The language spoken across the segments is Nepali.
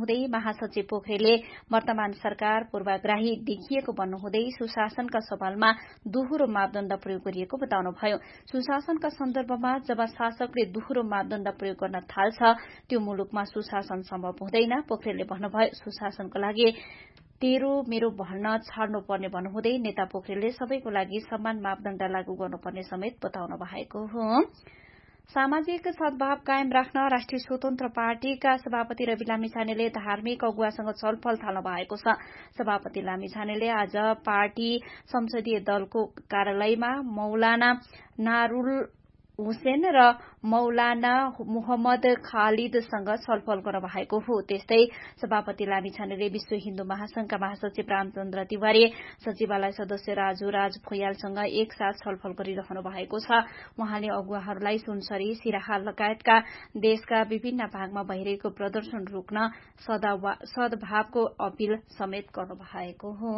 बताउनुहुँदै महासचिव पोखरेलले वर्तमान सरकार पूर्वाग्राही देखिएको भन्नुहुँदै सुशासनका सवालमा दोहोरो मापदण्ड प्रयोग गरिएको बताउनुभयो। सुशासनका सन्दर्भमा जब शासकले दोहोरो मापदण्ड प्रयोग गर्न थाल्छ त्यो मुलुकमा सुशासन सम्भव हुँदैन। पोखरेलले भन्नुभयो सुशासनको लागि तेरो मेरो भन्न छाड्नु पर्ने भन्नुहुँदै नेता पोखरेलले सबैको लागि समान मापदण्ड लागू गर्नुपर्ने समेत बताउनु भएको हो। सामाजिक सद्भाव कायम राख्न राष्ट्रिय स्वतन्त्र पार्टीका सभापति रवि लामिछानेले धार्मिक अगुवासँग छलफल थाल्नु भएको छ। सभापति लामिछानेले आज पार्टी संसदीय दलको कार्यालयमा मौलाना नारुल हुसेन र मौलाना मोहम्मद खालिदसँग छलफल गर्नु भएको हो। त्यस्तै सभापति लामिछानेले विश्व हिन्दू महासंघका महासचिव रामचन्द्र तिवारी, सचिवालय सदस्य राजु भोयालसँग एकसाथ छलफल गरिरहनु भएको छ। उहाँले अगुवाहरूलाई सुनसरी, सिराहा लगायतका देशका विभिन्न भागमा भइरहेको प्रदर्शन रोक्न सद्भावको अपील समेत गर्नु भएको हो।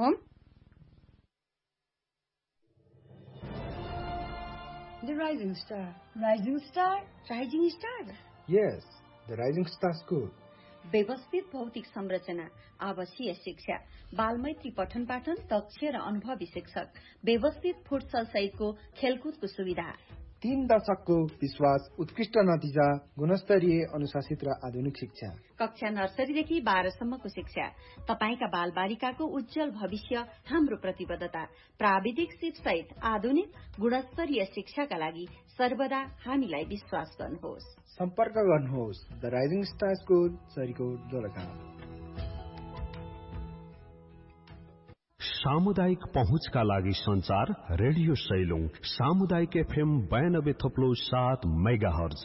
The Rising Star. Rising Star? Rising Star? Yes, the Rising Star School. व्यवस्थित भौतिक संरचना, आवासीय शिक्षा, बालमैत्री पठन पाठन, दक्ष र अनुभवी शिक्षक, व्यवस्थित फुटसल सहितको खेलकुदको सुविधा, 3 दशकको विश्वास, उत्कृष्ट नतिजा, गुणस्तरीय अनुशासित र आधुनिक शिक्षा, कक्षा नर्सरीदेखि 12 सम्मको शिक्षा, तपाईका बालबालिकाको उज्जवल भविष्य हाम्रो प्रतिबद्धता, प्राविधिक सिप सहित आधुनिक गुणस्तरीय शिक्षाका लागि सर्वदा हामीलाई विश्वास गर्नुहोस्। सम्पर्क गर्नुहोस् the rising star school, Sarikot, Dolakha. सामुदायिक पहुँचका लागि संचार रेडियो सैलुङ सामुदायिक एफएम 92.7 मेगाहर्ज।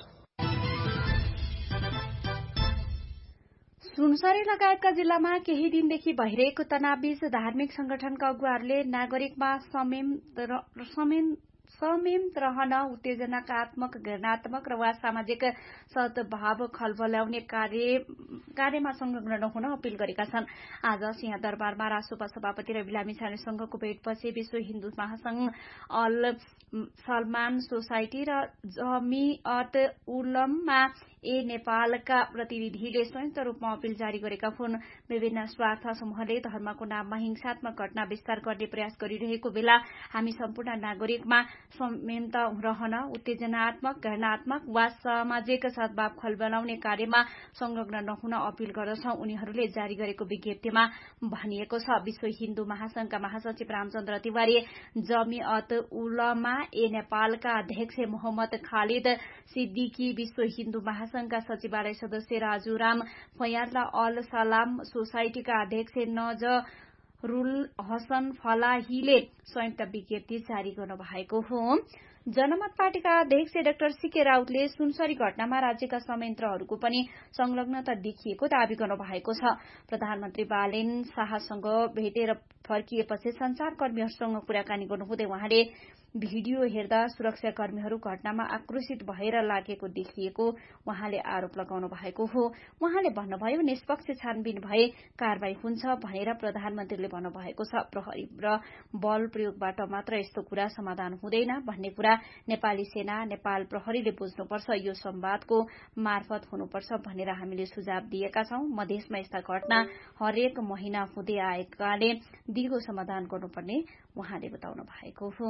सुनसरी लगायतका जिल्लामा केही दिनदेखि भइरहेको तनावबीच धार्मिक संगठनका अगुवाहरूले नागरिकमा संयमित रहन, उत्तेजनात्मक, घृणात्मक र वा सामाजिक सद्भाव खलबल्याउने कार्यमा संलग्न नहुन अपील गरेका छन्। आज सिंहदरबारमा रासोपा सभापति रवि लामिछानेसँगको भेटपछि विश्व हिन्दू महासंघ, अल सलमान सोसाइटी र जमियत उलमा ए नेपालका प्रतिनिधिले संयुक्त रूपमा अपील जारी गरेका हुन्। विभिन्न स्वार्थ समूहले धर्मको नाममा हिंसात्मक घटना विस्तार गर्ने प्रयास गरिरहेको बेला हामी सम्पूर्ण नागरिकमा संयमित रहन, उत्तेजनात्मक, घृणात्मक वा सामाजिक सद्भाव खलबलाउने कार्यमा संलग्न नहुन अपील गर्दछौं। उनीहरूले जारी गरेको विज्ञप्तिमा भनिएको छ। विश्व हिन्दू महासंघका महासचिव रामचन्द्र तिवारी, जमियत उलमा ए नेपालका अध्यक्ष मोहम्मद खालिद सिद्दिकी, विश्व हिन्दू महासंघका सचिवालय सदस्य राजुराम फयाद र अल सलाम सोसाइटीका अध्यक्ष नजरुल हसन फलाहीले संयुक्त विज्ञप्ति जारी गर्नु भएको हो। जनमत पार्टीका अध्यक्ष डाक्टर सीके राउतले सुनसरी घटनामा राज्यका संयन्त्रहरूको पनि संलग्नता देखिएको दावी गर्नु भएको छ। प्रधानमन्त्री बालेन शाहसँग भेटेर फर्किएपछि संचारकर्मीहरूसँग कुराकानी गर्नुहुँदै उहाँले भिडियो हेर्दा सुरक्षाकर्मीहरू घटनामा आक्रोशित भएर लागेको देखिएको उहाँले आरोप लगाउनु भएको हो। उहाँले भन्नुभयो निष्पक्ष छानबिन भए कारवाही हुन्छ भनेर प्रधानमन्त्रीले भन्नुभएको छ। प्रहरी र बल प्रयोगबाट मात्र यस्तो कुरा समाधान हुँदैन भन्ने कुरा नेपाली सेना, नेपाल प्रहरीले बुझ्नुपर्छ। यो संवादको मार्फत हुनुपर्छ भनेर हामीले सुझाव दिएका छौं। मधेसमा यस्ता घटना हरेक महिना हुँदै आएकाले दिगो समाधान गर्नुपर्ने उहाँले बताउनु भएको हो।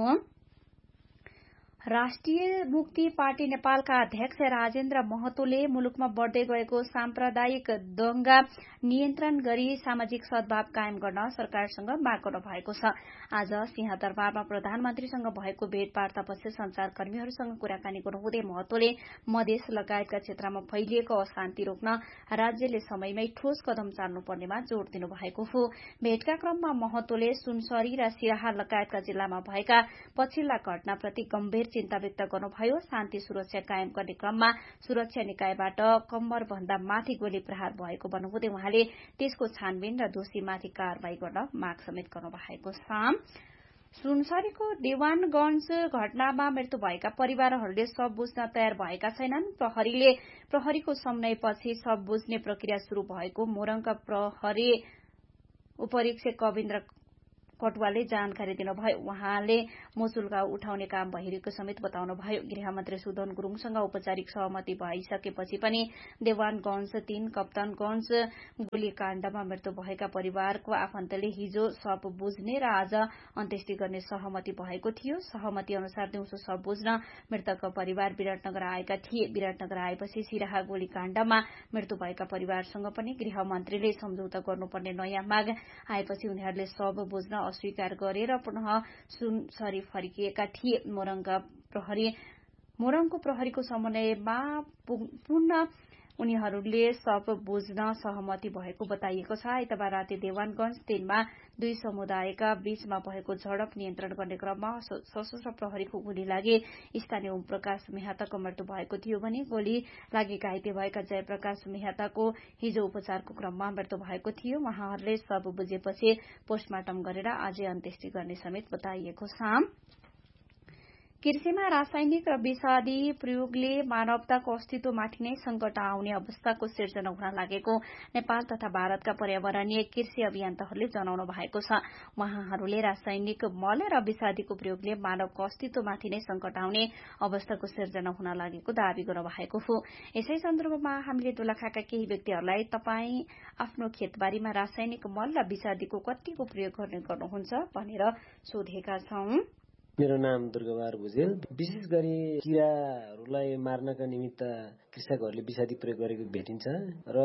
राष्ट्रिय मुक्ति पार्टी नेपालका अध्यक्ष राजेन्द्र महतोले मुलुकमा बढ़दै गएको साम्प्रदायिक दंगा नियन्त्रण गरी सामाजिक सद्भाव कायम गर्न सरकारसँग माग गर्नु भएको छ। आज सिंहदरबारमा प्रधानमन्त्रीसँग भएको भेटवार्तापछि संचारकर्मीहरूसँग कुराकानी गर्नुहुँदै महतोले मधेस लगायतका क्षेत्रमा फैलिएको अशान्ति रोक्न राज्यले समयमै ठोस कदम चाल्नुपर्नेमा जोड़ दिनु भएको हो। भेटका क्रममा महतोले सुनसरी र सिराहा लगायतका जिल्लामा भएका पछिल्ला घटनाप्रति गम्भीर चिन्ता व्यक्त गर्नुभयो। शान्ति सुरक्षा कायम गर्ने क्रममा सुरक्षा निकायबाट कम्मर भन्दा माथि गोली प्रहार भएको भन्नुहुँदै उहाँले त्यसको छानबिन र दोषीमाथि कारवाही गर्न माग समेत गर्नु भएको छ। सुनसरीको देवानगंज घटनामा मृत्यु भएका परिवारहरूले शव बुझ्न तयार भएका छैनन्। प्रहरीको समन्वयपछि शव बुझ्ने प्रक्रिया शुरू भएको मोरङका प्रहरी उपरीक्षक पटुवालले जानकारी दिनुभयो। उहाँले मुसुल्का उठाउने काम भइरहेको समेत बताउनुभयो। गृहमन्त्री सुदन गुरुङसँग औपचारिक सहमति भइसकेपछि पनि देवानगञ्ज 3 कप्तानगञ्ज गोलीकाण्डमा मृत्यु भएका परिवारको आफन्तले हिजो शव बुझ्ने र आज अन्त्येष्टि गर्ने सहमति भएको थियो। सहमति अनुसार दिउँसो शव बुझ्न मृतकका परिवार विराटनगर आएका थिए। विराटनगर आएपछि सिराहा गोलीकाण्डमा मृत्यु भएका परिवारसँग पनि गृहमन्त्रीले सम्झौता गर्नुपर्ने नयाँ माग आएपछि उनीहरूले शव बुझ्न अस्वीकार गरेर पुनः सुनसरी फर्किएका थिए। मोरङको प्रहरीको समन्वयमा पुनः उनीहरूले शव बुझ्न सहमति भएको बताइएको छ। आइतबार राति देवानगञ्ज 3 मा 2 समुदायका बीचमा भएको झडप नियन्त्रण गर्ने क्रममा सशस्त्र प्रहरीको गोली लागे स्थानीय ओम प्रकाश मेहताको मृत्यु भएको थियो भने गोली लागि घाइते भएका जयप्रकाश मेहताको हिजो उपचारको क्रममा मृत्यु भएको थियो। उहाँहरूले शव बुझेपछि पोस्टमार्टम गरेर आजै अन्त्येष्टि गर्ने समेत बताइएको छ। कृषिमा रासायनिक र विषादी प्रयोगले मानवताको अस्तित्वमाथि नै संकट आउने अवस्थाको सिर्जना हुन लागेको नेपाल तथा भारतका पर्यावरणीय कृषि अभियन्ताहरूले जनाउनु भएको छ। उहाँहरूले रासायनिक मल र विषादीको प्रयोगले मानवको अस्तित्वमाथि नै संकट आउने अवस्थाको सिर्जना हुन लागेको दावी गर्नुभएको हो। यसै सन्दर्भमा हामीले दोलखाका केही व्यक्तिहरूलाई तपाईँ आफ्नो खेतबारीमा रासायनिक मल र विषादीको कतिको प्रयोग गर्नुहुन्छ भनेर सोधेका छौं। मेरो नाम दुर्गाबहादुर भुजेल। विशेष गरी किराहरूलाई मार्नका निमित्त कृषकहरूले विषादी प्रयोग गरेको भेटिन्छ र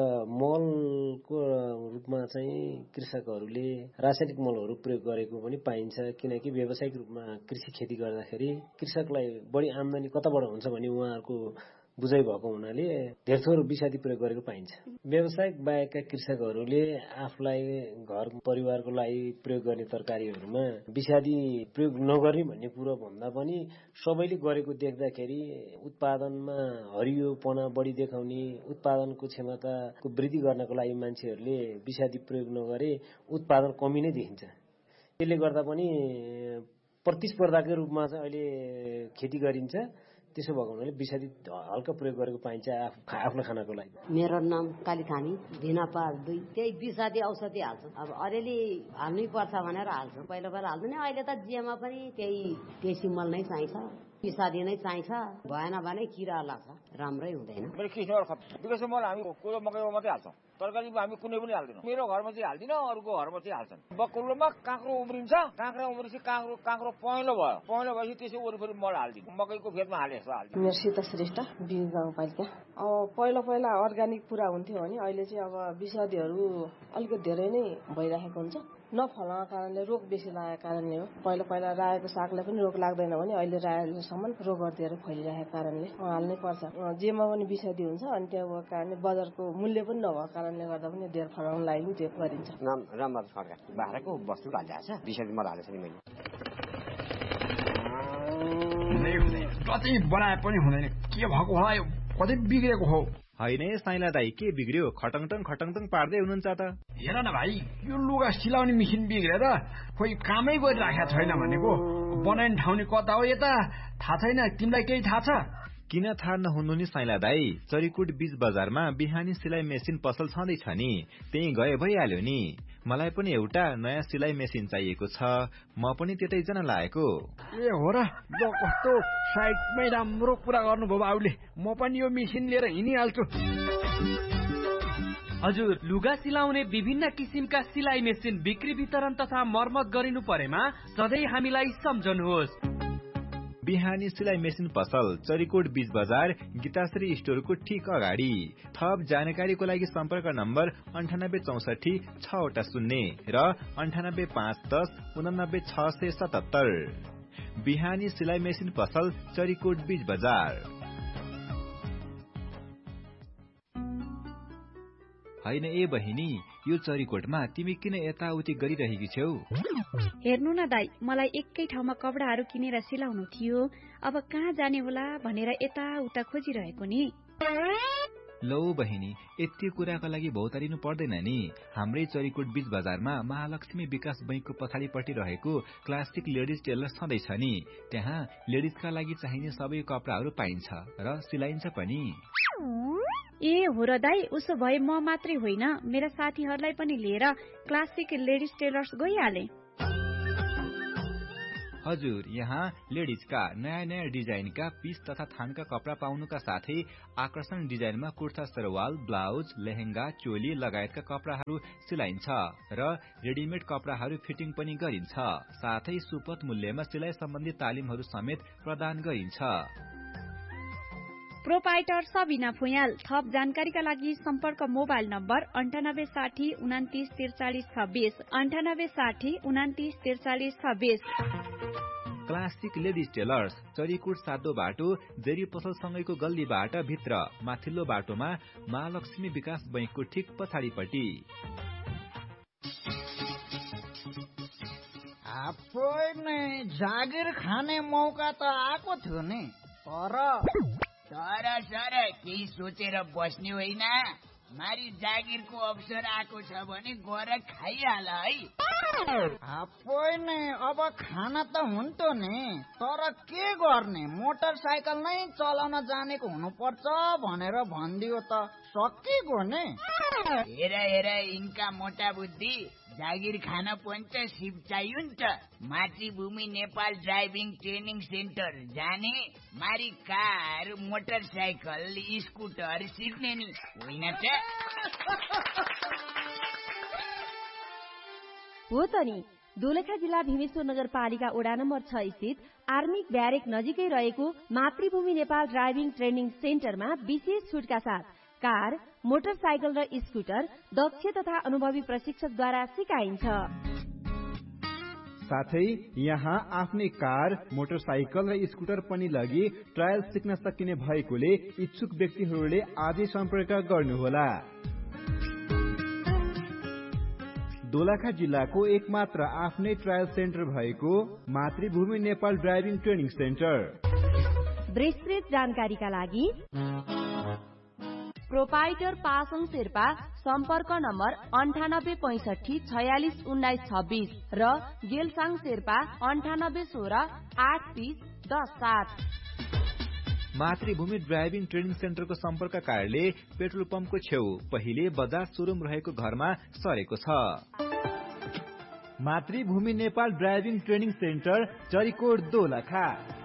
मलको रूपमा चाहिँ कृषकहरूले रासायनिक मलहरू प्रयोग गरेको पनि पाइन्छ। किनकि व्यावसायिक रूपमा कृषि खेती गर्दाखेरि कृषकलाई बढी आमदानी कताबाट हुन्छ भन्ने उहाँहरूको बुझाइ भएको हुनाले धेरथोर विषादी प्रयोग गरेको पाइन्छ। व्यावसायिक बाहेकका कृषकहरूले आफूलाई घर परिवारको लागि प्रयोग गर्ने तरकारीहरूमा विषादी प्रयोग नगर्ने भन्ने कुरो भन्दा पनि सबैले गरेको देख्दाखेरि उत्पादनमा हरियोपना बढी देखाउने, उत्पादनको क्षमताको वृद्धि गर्नको लागि मान्छेहरूले विषादी प्रयोग नगरे उत्पादन कमी नै देखिन्छ। त्यसले गर्दा पनि प्रतिस्पर्धाकै रूपमा चाहिँ अहिले खेती गरिन्छ। त्यसो भएको हुनाले विषादी हल्का प्रयोग गरेको पाइन्छ आफ्नो खानाको लागि। मेरो नाम कालीथानी धिनापा 2। त्यही विषादी औषधि हाल्छ। अब अलिअलि हाल्नै पर्छ भनेर हाल्छ। पहिला हाल्दैन। अहिले त जियामा पनि त्यही देशी मल नै चाहिन्छ, विषादी नै चाहिन्छ। भएन भने किरा लाग्छ, राम्रै हुँदैन। मेरो किसिमको खत विकास मल हामी कोदो मकैमा मात्रै हाल्छौँ। तरकारीमा हामी कुनै पनि हाल्दैनौँ। मेरो घरमा चाहिँ हाल्दिनँ, अरूको घरमा चाहिँ हाल्छन्। बकुल्लोमा काँक्रो उम्रिन्छ, काँक्रा उम्रेपछि काँक्रो पहेँलो भयो, पहेँलो भएपछि त्यसो वरिपरि मल हालिदिनु। मकैको फेदमा हाले जस्तो हालिदिनु। मेरो सीता श्रेष्ठ बिउ गाउँपालिका। अब पहिला अर्ग्यानिक पुरा हुन्थ्यो भने अहिले चाहिँ अब विषादीहरू अलिकति धेरै नै भइरहेको हुन्छ। नफलाएको कारणले, रोग बेसी लागेको कारणले हो। पहिला रायोको सागलाई पनि रोग लाग्दैन भने अहिले रायोसम्म रोगहरू धेरै फैलिरहेको कारणले हाल्नै पर्छ। जेमा पनि विषादी हुन्छ अनि त्यो कारणले बजारको मूल्य पनि नभएको कारणले गर्दा पनि धेर फलाउन लागि पनि त्यो गरिन्छ। नाम रामबहादुर खड्का। बाख्राको वस्तु हालिरहेको छ, विषादी मल हालेको छ नि मैले। जति बनाए पनि हुँदैन, के भएको होला, कतै बिग्रेको हो। होइन साइला दाई, के बिग्रियो? खटङटङ पार्दै हुनुहुन्छ त। हेर न भाइ, यो लुगा सिलाउने मेसिन बिग्रेर खोइ कामै गरिराखेको छैन भनेको। बनाउने ठाउँले कता हो यता थाहा छैन। तिमीलाई केही थाहा छ? किन थाहा नहुनु नि साइला दाई, चरीकोट बीच बजारमा बिहानी सिलाइ मेसिन पसल छँदैछ नि, त्यही गए भइहाल्यो नि। मलाई पनि एउटा नयाँ सिलाइ मेसिन चाहिएको छ, म पनि त्यतै जान लागेको। ए हो र, कस्तो साइडमै राम्रो कुरा गर्नुभयो बाबुले। म पनि यो मेसिन लिएर हिँडिहाल्छु। हजुर, लुगा सिलाउने विभिन्न किसिमका सिलाइ मेसिन बिक्री वितरण तथा मर्मत गरिनु परेमा सधैँ हामीलाई सम्झनुहोस्। बिहानी सिलाइ मेसिन पसल, चरीकोट बीच बजार, गीताश्री स्टोरको ठीक अगाडि। थप जानकारीको लागि सम्पर्क नम्बर 9864 680 र 9851 89 677। बिहानी सिलाइ मेसिन पसल, चरीकोट बीच बजार। होइन ए बहिनी, यो चरीकोटमा तिमी किन यताउति गरिरहेकी छेउ? हेर्नु न दाई, मलाई एकै ठाउँमा कपडाहरू किनेर सिलाउनु थियो। अब कहाँ जाने होला भनेर यताउता खोजिरहेको नि। लौ बहिनी, यति कुराको लागि भौतारिनु पर्दैन नि। हाम्रै चरीकोट बीच बजारमा महालक्ष्मी विकास बैंकको पछाडिपट्टि रहेको क्लासिक लेडिज टेलर छँदैछ नि। त्यहाँ लेडिजका लागि चाहिने सबै कपडाहरू पाइन्छ र सिलाइन्छ पनि। ए हो र दाई, उसो भए म मात्रै होइन, मेरा साथीहरूलाई पनि लिएर क्लासिक लेडिज टेलर्स गइहाले। हजुर, यहाँ लेडिजका नयाँ नयाँ डिजाइनका पीस तथा थानका कपडा पाउनुका साथै आकर्षण डिजाइनमा कुर्ता सरवाल, ब्लाउज, लेहेंगा, चोली लगायतका कपडाहरू सिलाइन्छ र रेडिमेड कपडाहरू फिटिङ पनि गरिन्छ। साथै सुपथ मूल्यमा सिलाइ सम्बन्धी तालिमहरू समेत प्रदान गरिन्छ। प्रोपाइटर सबिना फुयाल। थप जानकारीका लागि सम्पर्क mobile number 9860 29 43 26 9860 29 43 26। Classic ladies tailors, Charikot सातो बाटो, जेरी पसलसँगैको गल्लीबाट भित्र, माथिल्लो बाटोमा महालक्ष्मी विकास बैंकको ठिक पछाडिपट्टि। जागिर खाने मौका त आएको थियो नि, तर केही सोचेर बस्ने होइन। मारी जागिरको अवसर आएको छ भने गएर खाइहाल है। अब खाना त हुन्थ्यो नि, तर के गर्ने, मोटरसाइकल नै चलाउन जानेको हुनुपर्छ भनेर भनिदियो त सकिएको नि। हेर यिनका मोटा बुद्धि, जागिर खान पनि त सिप चाहियो नि त। मातृभूमि नेपाल ड्राइभिङ ट्रेनिङ सेन्टर जाने, मारी कार, मोटरसाइकल, स्कुटर सिक्ने नि होइन त। हो त नि। दोलखा जिल्ला भीमेश्वर नगरपालिका वडा नम्बर 6 स्थित आर्मिक ब्यारेक नजिकै रहेको मातृभूमि नेपाल ड्राइभिङ ट्रेनिङ सेन्टरमा विशेष छुटका साथ कार, मोटरसाइकल र स्कुटर दक्ष तथा अनुभवी प्रशिक्षकद्वारा सिकाइन्छ। साथै यहाँ आफ्नै कार, मोटरसाइकल र स्कुटर पनि लगी ट्रायल सिक्न सकिने भएकोले इच्छुक व्यक्तिहरूले आजै सम्पर्क गर्नुहोला। दोलखा जिल्लाको एकमात्र आफ्नै ट्रायल सेन्टर भएको मातृभूमि नेपाल ड्राइभिङ ट्रेनिङ सेन्टर। विस्तृत जानकारीका लागि प्रोपाइटर पासङ शेर्पा, सम्पर्क नम्बर 9865 46 19 26 र गेलसाङ शेर्पा 98 16 830 10 7। मातृभूमि ड्राइभिङ ट्रेनिङ सेन्टरको सम्पर्क कार्यालय पेट्रोल पम्पको छेउ पहिले बजाज सोरुम रहेको घरमा सरेको छ। मातृभूमि Nepal driving training centre, Charikot, Dolakha.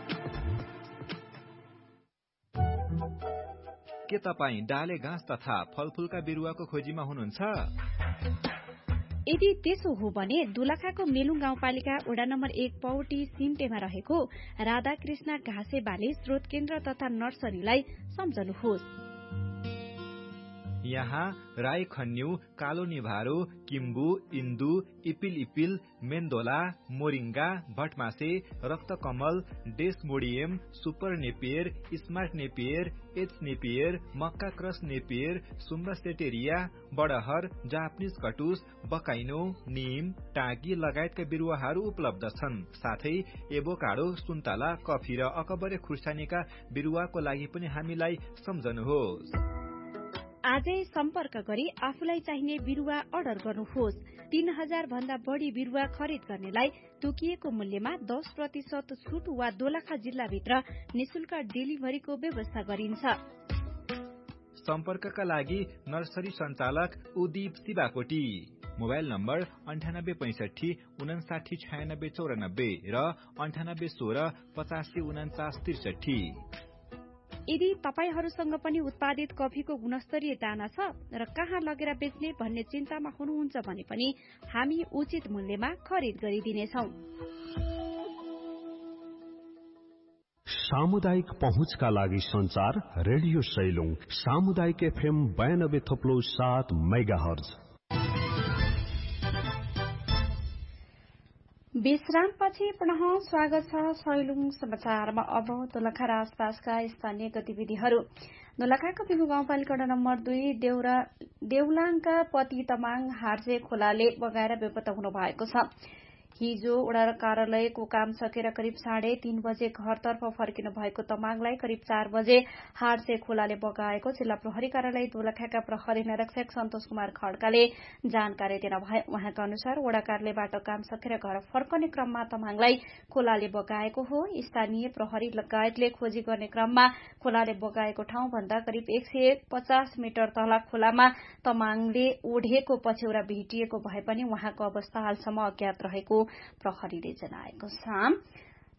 के तपाईँ डाले घाँस तथा फलफूलका बिरुवाको खोजीमा हुनुहुन्छ? यदि त्यसो हो भने दोलखाको मेलुङ गाउँपालिका वडा नम्बर 1 पौटी सिम्टेमा रहेको राधाकृष्ण घाँसे बाली स्रोत केन्द्र तथा नर्सरीलाई सम्झनुहोस्। यहाँ राई खन्यु, कालो निभारो, किम्बु, इन्दु, इपिल, मेन्दोला, moringa, भटमासे, रक्तकमल, डेसमोडियम, super Napier, smart Napier, H Napier, मक्का क्रस नेपियर, सुम्बासेटेरिया, बडहर, जापानिज कटुस, बकाइनो, नीम, टाँकी लगायतका बिरुवाहरू उपलब्ध छन्। साथै एभोकाडो, सुन्तला, कफी र अकबरे खुर्सानीका बिरुवाको लागि पनि हामीलाई सम्झनुहोस्। आजै सम्पर्क गरी आफूलाई चाहिने बिरुवा अर्डर गर्नुहोस्। 3000 भन्दा बढी बिरुवा खरिद गर्नेलाई तोकिएको मूल्यमा 10% छुट वा दोलखा जिल्लाभित्र निशुल्क डेलिभरीको व्यवस्था गरिन्छ। सम्पर्कका लागि नर्सरी सञ्चालक उदीप शिवाकोटी, मोबाइल नम्बर 9865 59 96 94 र 98 16 85 49 63। यदि तपाईहरूसँग पनि उत्पादित कफीको गुणस्तरीय दाना छ र कहाँ लगेर बेच्ने भन्ने चिन्तामा हुनुहुन्छ भने पनि हामी उचित मूल्यमा खरिद गरिदिनेछौं। सामुदायिक पहुँचका लागि संचार रेडियो सैलुङ सामुदायिक FM 92.7 मेगाहर्ज। विश्रामपछि पुनः स्वागत छ सैलुङ समाचारमा। अब दोलखा र आसपासका स्थानीय गतिविधिहरू। दोलखाको बिगु गाउँपालिका नम्बर 2 देउलाङका पति तमाङ हार्जे खोलाले बगाएर बेपत्ता हुनु भएको छ। हिजो वडा कार्यालयको काम सकेर करिब 3:30 बजे घरतर्फ फर्किनु भएको तमाङलाई करिब 4 बजे हार्जे खोलाले बगाएको जिल्ला प्रहरी कार्यालय दोलखाका प्रहरी निरीक्षक सन्तोष कुमार खड्काले जानकारी दिनुभयो। उहाँका अनुसार वडा कार्यालयबाट काम सकेर घर फर्कने क्रममा तमाङलाई खोलाले बगाएको हो। स्थानीय प्रहरी लगायतले खोजी गर्ने क्रममा खोलाले बगाएको ठाउँ भन्दा करिब 150 मिटर तल खोलामा तमाङले ओढेको पछ्यौरा भेटिएको भए पनि उहाँको अवस्था हालसम्म अज्ञात रहेको प्रहरीले जनाएको छ।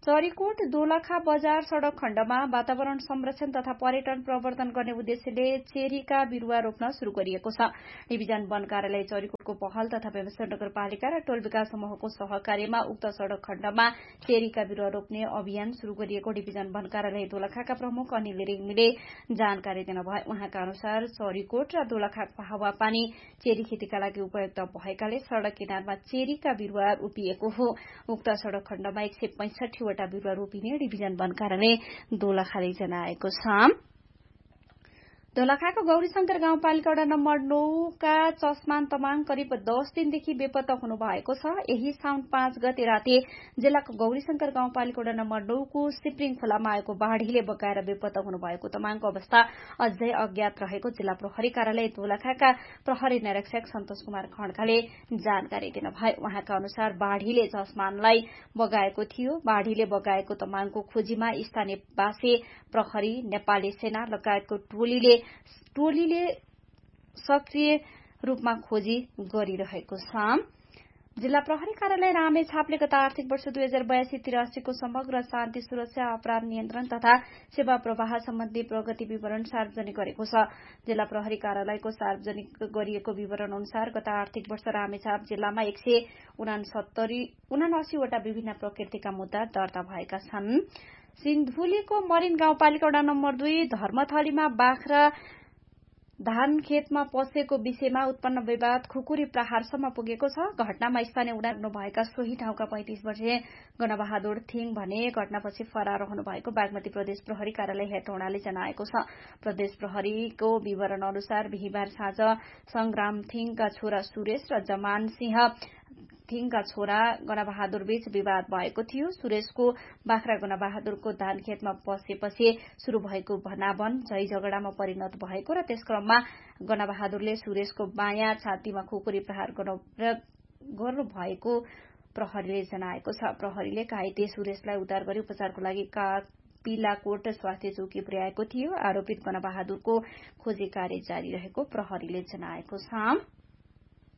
चरीकोट दोलखा बजार सड़क खण्डमा वातावरण संरक्षण तथा पर्यटन प्रवर्धन गर्ने उद्देश्यले चेरीका बिरूवा रोप्न शुरू गरिएको छ। डिभिजन वन कार्यालय चरीकोटको पहल तथा व्यवस्था नगरपालिका र टोल विकास समूहको सहकार्यमा उक्त सड़क खण्डमा चेरीका बिरूवा रोप्ने अभियान शुरू गरिएको डिभिजन वन कार्यालय दोलखाका प्रमुख अनिल रेग्मीले जानकारी दिनुभयो। उहाँका अनुसार चरीकोट र दोलखाको हावापानी चेरी खेतीका लागि उपयुक्त भएकाले सड़क किनारमा चेरीका बिरूवा रोपिएको हो। उक्त सड़क खण्डमा 165 वटा बिरूवा रोपिने डिभिजन वन कार्यालय दोलखाले जनाएको छ। दोलखाको गौरीशंकर गाउँपालिका वडा नम्बर 9 का चस्मान तमाङ करिब 10 दिनदेखि बेपत्ता हुनु भएको छ। यही साउन 5 गते राति जिल्लाको गौरीशंकर गाउँपालिका वडा नम्बर 9 को सिप्रिङ खोलामा आएको बाढ़ीले बगाएर बेपत्ता हुनु भएको तमाङको अवस्था अझै अज्ञात रहेको जिल्ला प्रहरी कार्यालय दोलखाका प्रहरी निरीक्षक सन्तोष कुमार खड्काले जानकारी दिनुभयो। उहाँका अनुसार बाढ़ीले चस्मानलाई बगाएको थियो। बाढ़ीले बगाएको तमाङको खोजीमा स्थानीयवासी, प्रहरी, नेपाली सेना लगायतको टोलीले सक्रिय रूपमा खोजी गरिरहेको छ। जिल्ला प्रहरी कार्यालय रामेछापले गत आर्थिक वर्ष 2082-83 को समग्र शान्ति, सुरक्षा, अपराध नियन्त्रण तथा सेवा प्रवाह सम्बन्धी प्रगति विवरण सार्वजनिक गरेको छ। जिल्ला प्रहरी कार्यालयको सार्वजनिक गरिएको विवरण अनुसार गत आर्थिक वर्ष रामेछाप जिल्लामा 179 वटा विभिन्न प्रकृतिका मुद्दा दर्ता भएका छन्। सिन्धुलीको मरिन गाउँपालिका वडा नम्बर 2 धर्मथलीमा बाख्रा धान खेतमा पसेको विषयमा उत्पन्न विवाद खुकुरी प्रहारसम्म पुगेको छ। घटनामा स्थानीय उडान भएका सोही ठाउँका 35 वर्षीय गणबहादुर थिङ भने घटनापछि फरार रहनु भएको बागमती प्रदेश प्रहरी कार्यालय हेटौडाले जनाएको छ। प्रदेश प्रहरीको विवरण अनुसार बिहीबार साँझ संग्राम थिङका छोरा सुरेश र जमान सिंह थिङका छोरा गणबहादुर बीच विवाद भएको थियो। सुरेशको बाख्रा गणबहादुरको धान खेतमा पसेपछि शुरू भएको भनावन झै झगडामा परिणत भएको र त्यसक्रममा गणबहादुरले सुरेशको बायाँ छातीमा खुकुरी प्रहार गर्नु भएको प्रहरीले जनाएको छ। प्रहरीले घाइते सुरेशलाई उद्धार गरी उपचारको लागि पिलाकोट स्वास्थ्य चौकी पुर्याएको थियो। आरोपित गणबहादुरको खोजी कार्य जारी रहेको प्रहरीले जनाएको छ।